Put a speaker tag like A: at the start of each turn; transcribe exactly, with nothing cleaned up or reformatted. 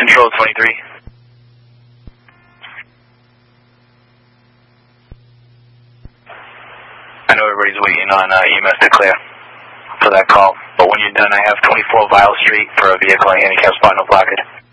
A: Control twenty-three. I know everybody's waiting on uh, E M S to clear for that call, but when you're done, I have twenty-four Vile Street for a vehicle and handicap spot, no blockage.